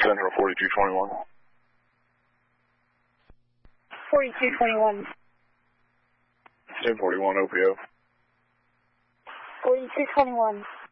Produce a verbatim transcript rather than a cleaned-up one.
Central forty-two twenty-one. forty-two twenty-one. ten forty-one O P O. forty-two twenty-one.